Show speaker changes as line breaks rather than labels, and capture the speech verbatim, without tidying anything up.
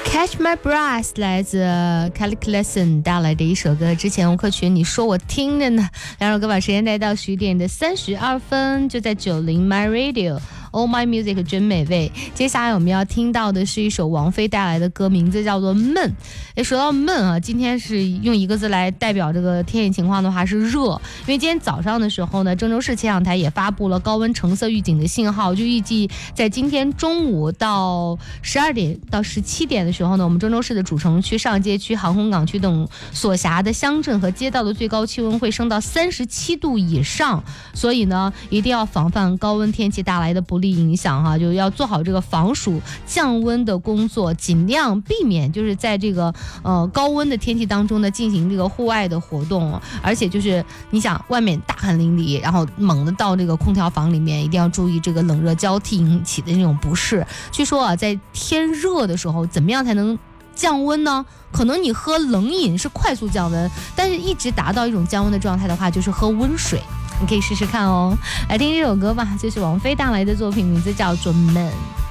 Catch My Breath 来自 Kelly Clarkson 带来的一首歌，之前吴克群你说我听着呢，两首歌把时间带到十点的三十二分，就在九零 My Radio All My Music 真美味。接下来我们要听到的是一首王菲带来的歌，名字叫做闷。诶，说到闷啊，今天是用一个字来代表这个天气情况的话是热，因为今天早上的时候呢，郑州市气象台也发布了高温橙色预警的信号，就预计在今天中午到十二点到十七点的时候呢，我们郑州市的主城区、上街区、航空港区等所辖的乡镇和街道的最高气温会升到三十七度以上，所以呢，一定要防范高温天气带来的不利影响哈，就要做好这个防暑降温的工作，尽量避免就是在这个呃高温的天气当中呢进行这个户外的活动，而且就是你想外面大汗淋漓，然后猛的到这个空调房里面，一定要注意这个冷热交替引起的那种不适。据说啊，在天热的时候，怎么样才能降温呢？可能你喝冷饮是快速降温，但是一直达到一种降温的状态的话，就是喝温水。你可以试试看哦。来听这首歌吧，就是王菲带来的作品，名字叫做《闷》。